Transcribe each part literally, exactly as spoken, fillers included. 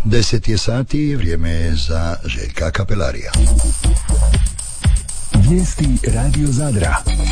Deset je sati i vrijeme je za Željka Kapelarija. Vijesti Radio Zadra.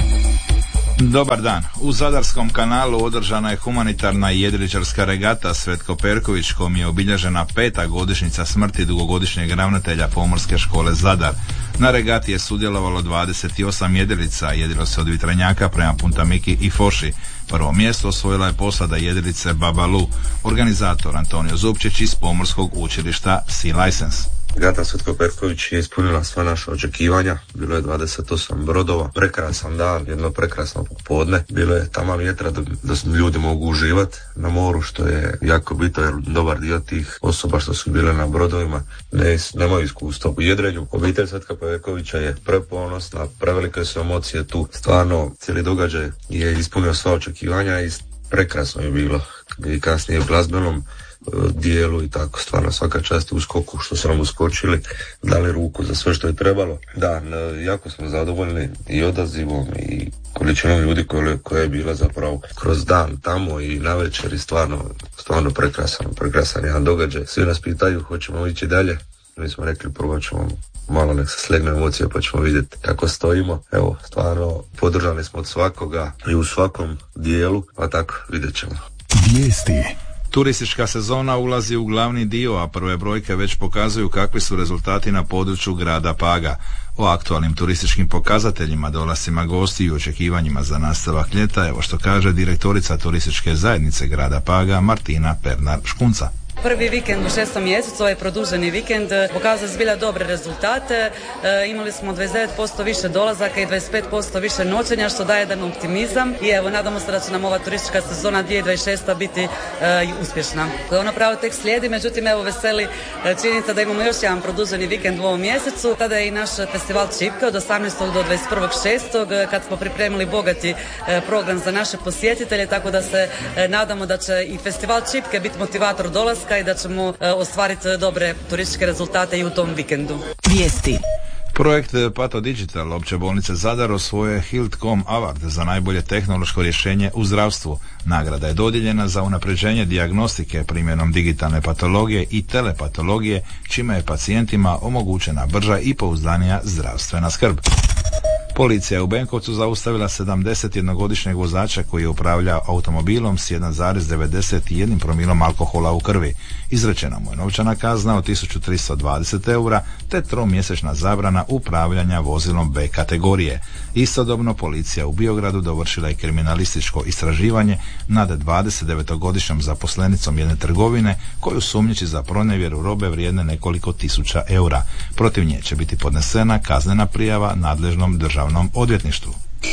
Dobar dan. U Zadarskom kanalu održana je humanitarna i jedriličarska regata Svetko Perković, kom je obilježena peta godišnjica smrti dugogodišnjeg ravnatelja Pomorske škole Zadar. Na regati je sudjelovalo dvadeset osam jedrilica, jedilo se od Vitranjaka prema Puntamiki i Foši. Prvo mjesto osvojila je posada jedrilice Babalu, organizator Antonio Zupčić iz Pomorskog učilišta Sea License. Regata Svetko Perković je ispunila sva naša očekivanja, bilo je dvadeset osam brodova, prekrasan dan, jedno prekrasno popodne, bilo je taman vjetra da, da ljudi mogu uživati na moru, što je jako bitno jer dobar dio tih osoba što su bile na brodovima ne, nemaju iskustva u jedrenju. Obitelj Svetka Perkovića je preponosna, prevelike su emocije tu, stvarno cijeli događaj je ispunio sva očekivanja i prekrasno je bilo i kasnije u glazbenom dijelu i tako, stvarno svaka čast u skoku što su nam uskočili, dali ruku za sve što je trebalo. Da, jako smo zadovoljni i odazivom i količinom ljudi koje, koje je bila zapravo kroz dan tamo i navečer i stvarno, stvarno prekrasan, prekrasan jedan događaj. Svi nas pitaju hoćemo ići dalje, mi smo rekli prvo ćemo malo nek se slegne emocija pa ćemo vidjeti kako stojimo. Evo, stvarno podržani smo od svakoga i u svakom dijelu, pa tako vidjet ćemo. Vijesti. Turistička sezona ulazi u glavni dio, a prve brojke već pokazuju kakvi su rezultati na području grada Paga. O aktualnim turističkim pokazateljima, dolascima gosti i očekivanjima za nastavak ljeta, evo što kaže direktorica turističke zajednice grada Paga Martina Pernar-Škunca. Prvi vikend u šestom mjesecu, ovaj produženi vikend, pokazao zbilja dobre rezultate. E, imali smo dvadeset devet posto više dolazaka i dvadeset pet posto više noćenja, što daje jedan optimizam. I evo, nadamo se da će nam ova turistička sezona dvije tisuće dvadeset šesta biti e, uspješna. Ono pravo tek slijedi, međutim, evo veseli e, činjenica da imamo još jedan produženi vikend u ovom mjesecu. Tada je i naš festival Čipka od osamnaestog do dvadeset prvog šestog kad smo pripremili bogati e, program za naše posjetitelje, tako da se e, nadamo da će i festival Čipke biti motivator dolaska i da ćemo e, ostvariti dobre turističke rezultate i u tom vikendu. Vijesti. Projekt Pato Digital opće bolnice Zadar osvojio Hildcom Award za najbolje tehnološko rješenje u zdravstvu. Nagrada je dodijeljena za unapređenje dijagnostike primjenom digitalne patologije i telepatologije, čime je pacijentima omogućena brža i pouzdanija zdravstvena skrb. Policija je u Benkovcu zaustavila sedamdesetjednogodišnjeg vozača koji je upravljao automobilom s jedan zarez devedeset jedan promilom alkohola u krvi. Izrečena mu je novčana kazna od tisuću tristo dvadeset eura te tromjesečna zabrana upravljanja vozilom B kategorije. Istodobno policija u Biogradu dovršila i kriminalističko istraživanje nad dvadesetdevetogodišnjom zaposlenicom jedne trgovine koju sumnjiči za pronevjeru robe vrijedne nekoliko tisuća eura. Protiv nje će biti podnesena kaznena prijava nadležnom državnom odvjetništvu.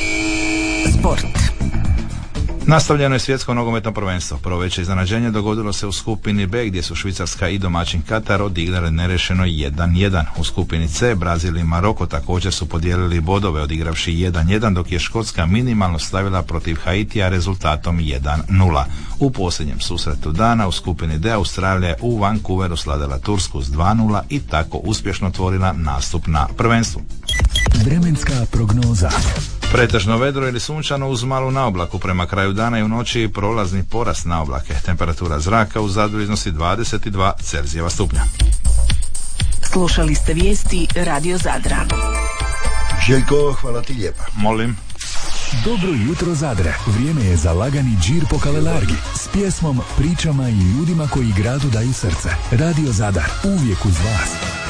Sport. Nastavljeno je svjetsko nogometno prvenstvo. Prvo veće iznenađenje dogodilo se u skupini B gdje su Švicarska i domaćin Katar odigrali nerešeno jedan jedan. U skupini C Brazil i Maroko također su podijelili bodove odigravši jedan jedan, dok je Škotska minimalno stavila protiv Haitija rezultatom jedan nula. U posljednjem susretu dana u skupini D Australija je u Vancouveru slavila Tursku s dva nula i tako uspješno otvorila nastup na prvenstvu. Vremenska prognoza. Pretežno vedro ili sunčano uz malu naoblaku, prema kraju dana i u noći prolazni porast naoblake. Temperatura zraka u Zadru iznosi dvadeset dva Celzijeva stupnja. Slušali ste vijesti Radio Zadra. Željko, hvala ti lijepa. Molim. Dobro jutro Zadre. Vrijeme je za lagani džir po Kalelargi s pjesmom, pričama i ljudima koji gradu daju srce. Radio Zadar, uvijek uz vas.